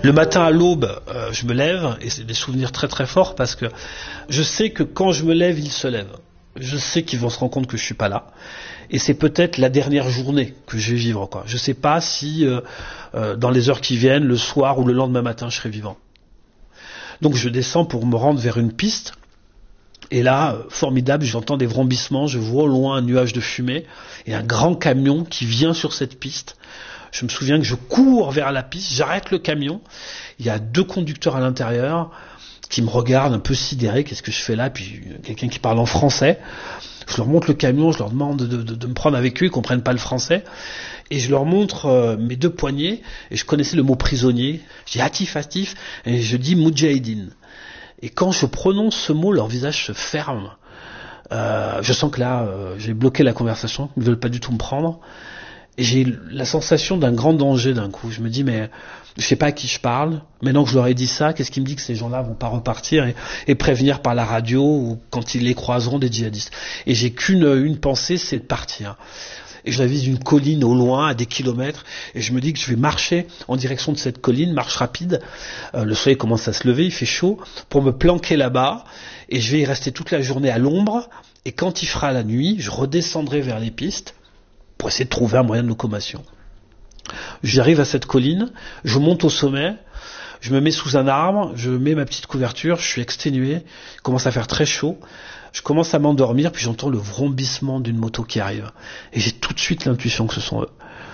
Le matin à l'aube, je me lève, et c'est des souvenirs très très forts parce que je sais que quand je me lève, ils se lèvent. Je sais qu'ils vont se rendre compte que je suis pas là. Et c'est peut-être la dernière journée que je vais vivre, quoi. Je sais pas si dans les heures qui viennent, le soir ou le lendemain matin, je serai vivant. Donc je descends pour me rendre vers une piste. Et là, formidable, j'entends des vrombissements, je vois au loin un nuage de fumée et un grand camion qui vient sur cette piste. Je me souviens que je cours vers la piste, j'arrête le camion, il y a 2 conducteurs à l'intérieur qui me regardent un peu sidérés, qu'est-ce que je fais là, puis quelqu'un qui parle en français. Je leur montre le camion, je leur demande de me prendre avec eux, ils comprennent pas le français. Et je leur montre mes 2 poignets, et je connaissais le mot prisonnier. Je dis Hatif, et je dis Moudjahidine. Et quand je prononce ce mot, leur visage se ferme. Je sens que là, j'ai bloqué la conversation, ils ne veulent pas du tout me prendre. Et j'ai la sensation d'un grand danger d'un coup. Je me dis, mais je sais pas à qui je parle. Maintenant que je leur ai dit ça, qu'est-ce qui me dit que ces gens-là vont pas repartir et prévenir par la radio ou quand ils les croiseront des djihadistes. Et j'ai qu'une pensée, c'est de partir. Et je la vise une colline au loin, à des kilomètres, et je me dis que je vais marcher en direction de cette colline, marche rapide. Le soleil commence à se lever, il fait chaud, pour me planquer là-bas, et je vais y rester toute la journée à l'ombre, et quand il fera la nuit, je redescendrai vers les pistes, pour essayer de trouver un moyen de locomotion. J'arrive à cette colline, je monte au sommet, je me mets sous un arbre, je mets ma petite couverture, je suis exténué, il commence à faire très chaud, je commence à m'endormir, puis j'entends le vrombissement d'une moto qui arrive. Et j'ai tout de suite l'intuition que ce sont eux.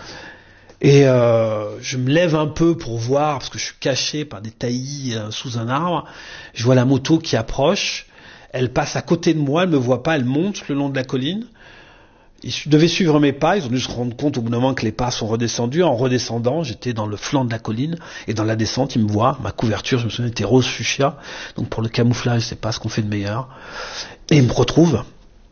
Et je me lève un peu pour voir, parce que je suis caché par des taillis sous un arbre, je vois la moto qui approche, elle passe à côté de moi, elle me voit pas, elle monte le long de la colline. Ils devaient suivre mes pas, ils ont dû se rendre compte au bout d'un moment que les pas sont redescendus. En redescendant, j'étais dans le flanc de la colline, et dans la descente, ils me voient. Ma couverture, je me souviens, était rose fuchsia, donc pour le camouflage, c'est pas ce qu'on fait de meilleur. Et ils me retrouvent.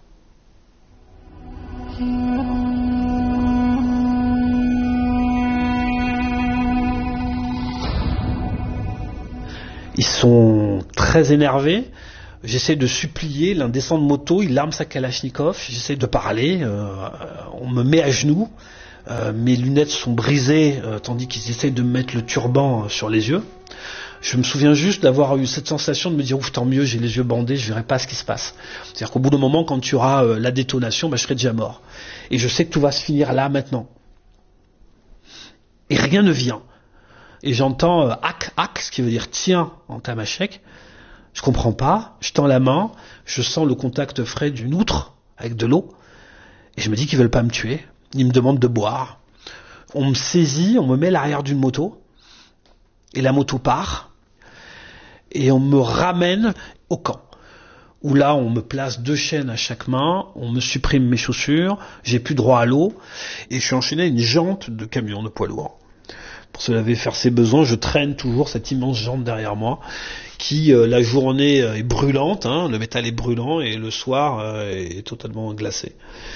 Ils sont très énervés. J'essaie de supplier, l'un descend de moto, il arme sa Kalachnikov, j'essaie de parler, on me met à genoux, mes lunettes sont brisées, tandis qu'ils essayent de me mettre le turban sur les yeux. Je me souviens juste d'avoir eu cette sensation de me dire ouf, tant mieux, j'ai les yeux bandés, je verrai pas ce qui se passe. C'est-à-dire qu'au bout d'un moment, quand tu auras la détonation, je serai déjà mort. Et je sais que tout va se finir là, maintenant. Et rien ne vient. Et j'entends hak, hak, ce qui veut dire tiens en tamashek. Je comprends pas, je tends la main, je sens le contact frais d'une outre avec de l'eau, et je me dis qu'ils veulent pas me tuer. Ils me demandent de boire. On me saisit, on me met à l'arrière d'une moto, et la moto part, et on me ramène au camp. Où là, on me place 2 chaînes à chaque main, on me supprime mes chaussures, j'ai plus droit à l'eau, et je suis enchaîné à une jante de camion de poids lourd. Pour se laver, faire ses besoins, je traîne toujours cette immense jante derrière moi, qui la journée est brûlante, le métal est brûlant, et le soir est totalement glacé.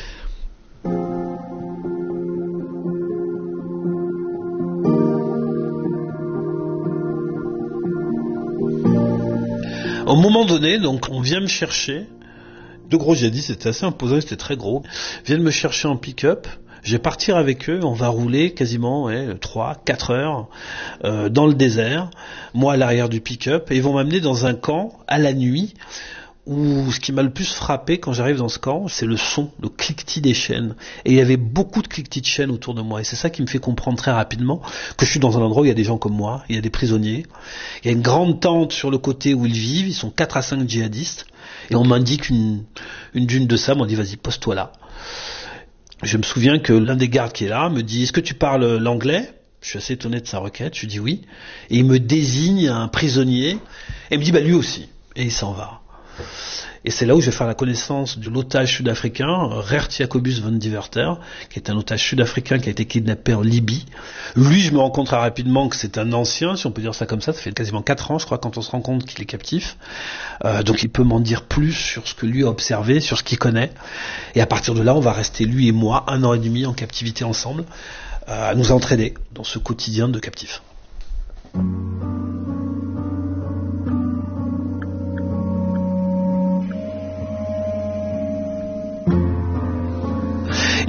Au moment donné, donc, on vient me chercher, 2 gros djihadistes, c'était assez imposant, c'était très gros, viennent me chercher en pick-up. Je vais partir avec eux, on va rouler quasiment 3-4 heures dans le désert, moi à l'arrière du pick-up, et ils vont m'amener dans un camp à la nuit, où ce qui m'a le plus frappé quand j'arrive dans ce camp, c'est le son, le cliquetis des chaînes. Et il y avait beaucoup de cliquetis de chaînes autour de moi, et c'est ça qui me fait comprendre très rapidement que je suis dans un endroit où il y a des gens comme moi, il y a des prisonniers, il y a une grande tente sur le côté où ils vivent, ils sont 4 à 5 djihadistes, et on m'indique une dune de sable, on dit vas-y, pose-toi là. Je me souviens que l'un des gardes qui est là me dit « Est-ce que tu parles l'anglais ?» Je suis assez étonné de sa requête, je dis oui. Et il me désigne un prisonnier, et il me dit « lui aussi ». Et il s'en va. Et c'est là où je vais faire la connaissance de l'otage sud-africain, Rert Jacobus van Diverter, qui est un otage sud-africain qui a été kidnappé en Libye. Lui, je me rends compte très rapidement que c'est un ancien, si on peut dire ça comme ça fait quasiment 4 ans, je crois, quand on se rend compte qu'il est captif. Donc il peut m'en dire plus sur ce que lui a observé, sur ce qu'il connaît. Et à partir de là, on va rester, lui et moi, 1 an et demi en captivité ensemble, à nous entraîner dans ce quotidien de captif.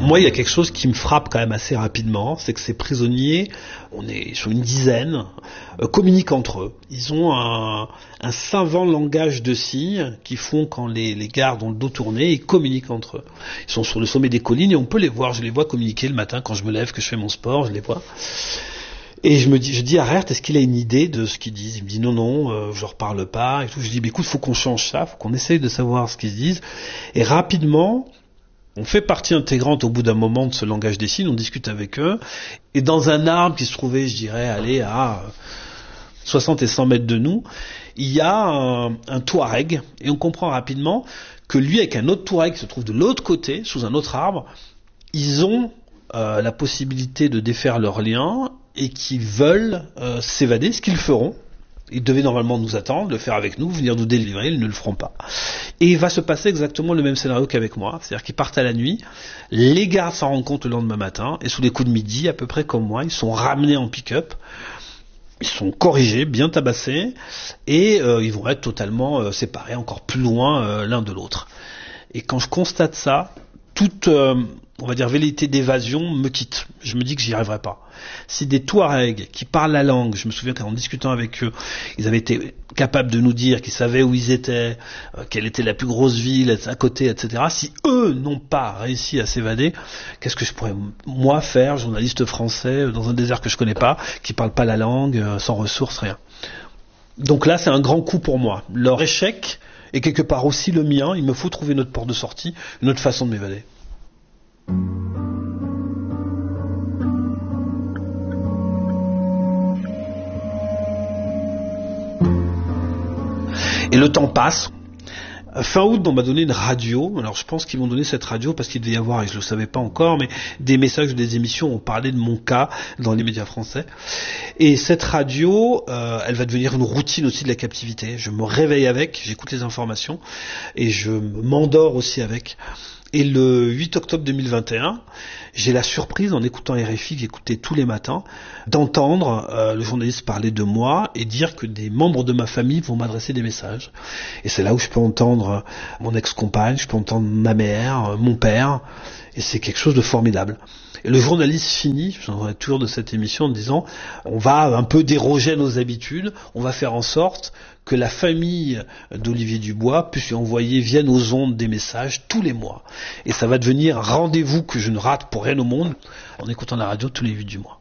Moi, il y a quelque chose qui me frappe quand même assez rapidement, c'est que ces prisonniers, on est sur une dizaine, communiquent entre eux. Ils ont un savant langage de signes qui font quand les gardes ont le dos tourné, ils communiquent entre eux. Ils sont sur le sommet des collines et on peut les voir, je les vois communiquer le matin quand je me lève, que je fais mon sport, je les vois. Et je dis à Raert, est-ce qu'il a une idée de ce qu'ils disent? Il me dit non, je leur parle pas et tout. Je dis, écoute, faut qu'on change ça, faut qu'on essaye de savoir ce qu'ils se disent. Et rapidement, on fait partie intégrante au bout d'un moment de ce langage des signes, on discute avec eux, et dans un arbre qui se trouvait, je dirais, à 60 et 100 mètres de nous, il y a un Touareg, et on comprend rapidement que lui, avec un autre Touareg qui se trouve de l'autre côté, sous un autre arbre, ils ont la possibilité de défaire leurs liens, et qui veulent s'évader, ce qu'ils feront. Ils devaient normalement nous attendre, le faire avec nous, venir nous délivrer, ils ne le feront pas. Et il va se passer exactement le même scénario qu'avec moi, c'est-à-dire qu'ils partent à la nuit, les gardes s'en rendent compte le lendemain matin, et sous les coups de midi, à peu près comme moi, ils sont ramenés en pick-up, ils sont corrigés, bien tabassés, et ils vont être totalement séparés, encore plus loin l'un de l'autre. Et quand je constate ça, toute, on va dire, velléité d'évasion me quitte. Je me dis que j'y arriverai pas. Si des Touaregs qui parlent la langue, je me souviens qu'en discutant avec eux, ils avaient été capables de nous dire qu'ils savaient où ils étaient, quelle était la plus grosse ville à côté, etc. Si eux n'ont pas réussi à s'évader, qu'est-ce que je pourrais, moi, faire, journaliste français, dans un désert que je connais pas, qui parle pas la langue, sans ressources, rien. Donc là, c'est un grand coup pour moi. Leur échec est quelque part aussi le mien. Il me faut trouver une autre porte de sortie, une autre façon de m'évader. Et le temps passe. Fin août, on m'a donné une radio. Alors je pense qu'ils m'ont donné cette radio parce qu'il devait y avoir, et je le savais pas encore, mais des messages ou des émissions ont parlé de mon cas dans les médias français. Et cette radio, elle va devenir une routine aussi de la captivité. Je me réveille avec, j'écoute les informations et je m'endors aussi avec. Et le 8 octobre 2021, j'ai la surprise, en écoutant RFI, que j'écoutais tous les matins, d'entendre le journaliste parler de moi et dire que des membres de ma famille vont m'adresser des messages. Et c'est là où je peux entendre mon ex-compagne, je peux entendre ma mère, mon père, et c'est quelque chose de formidable. Et le journaliste finit, j'en ai toujours de cette émission, en disant, on va un peu déroger à nos habitudes, on va faire en sorte que la famille d'Olivier Dubois puisse lui envoyer, vienne aux ondes des messages tous les mois. Et ça va devenir un rendez-vous que je ne rate pour rien au monde, en écoutant la radio tous les 8 du mois.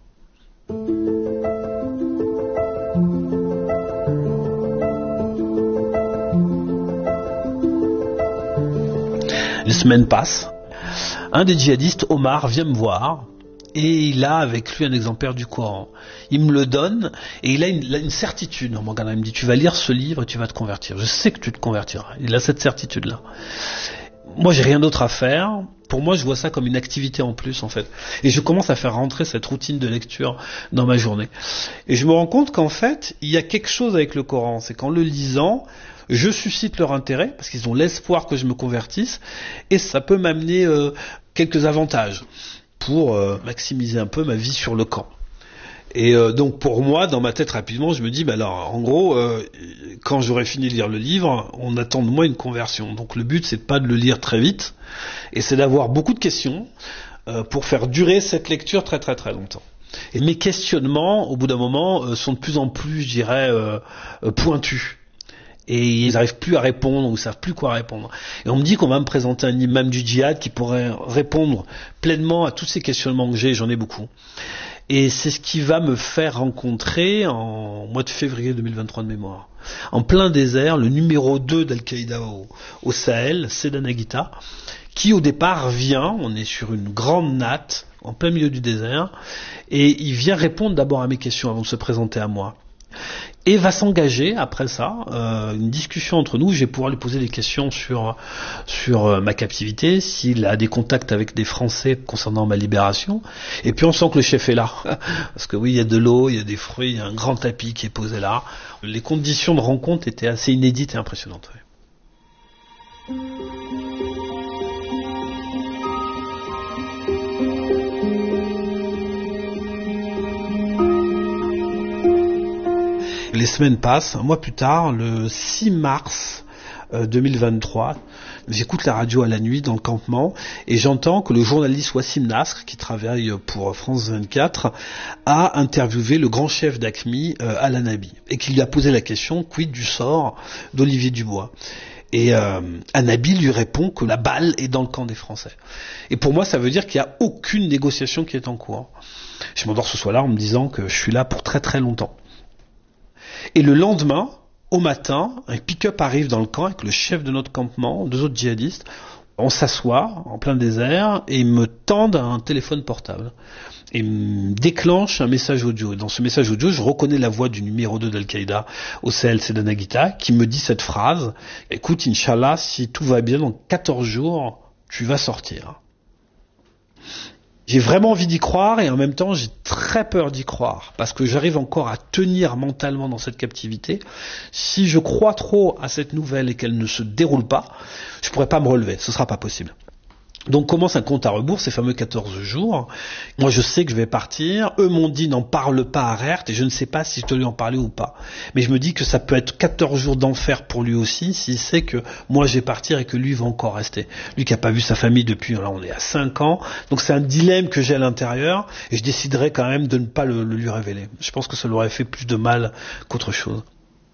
Les semaines passent. Un des djihadistes, Omar, vient me voir et il a avec lui un exemplaire du Coran. Il me le donne et il a une certitude en me regardant. Il me dit, tu vas lire ce livre et tu vas te convertir. Je sais que tu te convertiras. Il a cette certitude-là. Moi, j'ai rien d'autre à faire. Pour moi, je vois ça comme une activité en plus, en fait. Et je commence à faire rentrer cette routine de lecture dans ma journée. Et je me rends compte qu'en fait, il y a quelque chose avec le Coran. C'est qu'en le lisant, je suscite leur intérêt, parce qu'ils ont l'espoir que je me convertisse, et ça peut m'amener quelques avantages pour maximiser un peu ma vie sur le camp. Et donc pour moi, dans ma tête rapidement, je me dis, bah alors en gros, quand j'aurai fini de lire le livre, on attend de moi une conversion. Donc le but, c'est pas de le lire très vite, et c'est d'avoir beaucoup de questions pour faire durer cette lecture très très très longtemps. Et mes questionnements, au bout d'un moment, sont de plus en plus, je dirais, pointus. Et ils n'arrivent plus à répondre ou savent plus quoi répondre. Et on me dit qu'on va me présenter un imam du djihad qui pourrait répondre pleinement à tous ces questionnements que j'ai, j'en ai beaucoup. Et c'est ce qui va me faire rencontrer en mois de février 2023 de mémoire. En plein désert, le numéro 2 d'Al-Qaïda au Sahel, Sedan Aguita, qui au départ vient, on est sur une grande natte, en plein milieu du désert, et il vient répondre d'abord à mes questions avant de se présenter à moi. Et va s'engager après ça une discussion entre nous. Je vais pouvoir lui poser des questions sur ma captivité, s'il a des contacts avec des Français concernant ma libération. Et puis on sent que le chef est là, parce que oui, il y a de l'eau, il y a des fruits, il y a un grand tapis qui est posé là. Les conditions de rencontre étaient assez inédites et impressionnantes. Ouais. Les semaines passent. Un mois plus tard, le 6 mars 2023. J'écoute la radio à la nuit dans le campement et j'entends que le journaliste Wassim Nasr, qui travaille pour France 24, a interviewé le grand chef d'AQMI, Al-Anabi, et qu'il lui a posé la question, quid du sort d'Olivier Dubois. Et Anabi lui répond que la balle est dans le camp des Français. Et pour moi, ça veut dire qu'il n'y a aucune négociation qui est en cours. Je m'endors ce soir-là en me disant que je suis là pour très très longtemps. Et le lendemain, au matin, un pick-up arrive dans le camp avec le chef de notre campement, 2 autres djihadistes. On s'assoit en plein désert et ils me tendent un téléphone portable. Et me déclenche un message audio. Et dans ce message audio, je reconnais la voix du numéro 2 d'Al-Qaïda au Sahel, Sedan Aguita, qui me dit cette phrase: écoute, Inch'Allah, si tout va bien, dans 14 jours, tu vas sortir. J'ai vraiment envie d'y croire et en même temps j'ai très peur d'y croire parce que j'arrive encore à tenir mentalement dans cette captivité. Si je crois trop à cette nouvelle et qu'elle ne se déroule pas, je pourrais pas me relever, ce sera pas possible. Donc commence un compte à rebours, ces fameux 14 jours. Moi je sais que je vais partir, eux m'ont dit n'en parle pas à Rert et je ne sais pas si je dois lui en parler ou pas. Mais je me dis que ça peut être 14 jours d'enfer pour lui aussi s'il sait que moi je vais partir et que lui va encore rester. Lui qui n'a pas vu sa famille depuis, là on est à 5 ans, donc c'est un dilemme que j'ai à l'intérieur et je déciderai quand même de ne pas le lui révéler. Je pense que ça lui aurait fait plus de mal qu'autre chose.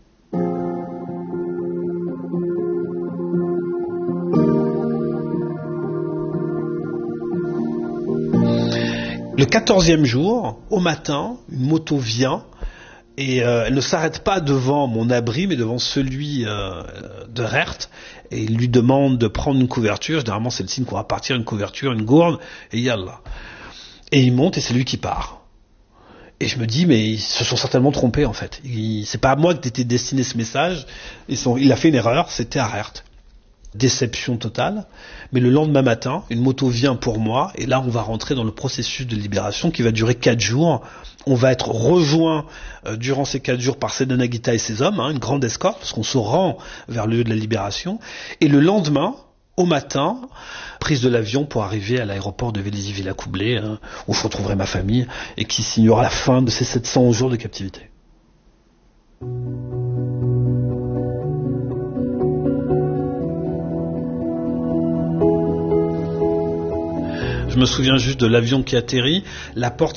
Le 14e jour, au matin, une moto vient et elle ne s'arrête pas devant mon abri, mais devant celui de Rert, et il lui demande de prendre une couverture. Généralement, c'est le signe qu'on va partir, une couverture, une gourde, et yallah. Et il monte et c'est lui qui part. Et je me dis, mais ils se sont certainement trompés en fait. C'est pas à moi que t'étais destiné ce message. Il a fait une erreur, c'était à Rert. Déception totale, mais le lendemain matin, une moto vient pour moi, et là on va rentrer dans le processus de libération qui va durer 4 jours. On va être rejoint durant ces 4 jours par Sedan Aguita et ses hommes, une grande escorte, parce qu'on se rend vers le lieu de la libération. Et le lendemain, au matin, prise de l'avion pour arriver à l'aéroport de Vélizy-Villacoublay, où je retrouverai ma famille, et qui signera la fin de ces 700 jours de captivité. Je me souviens juste de l'avion qui atterrit, la porte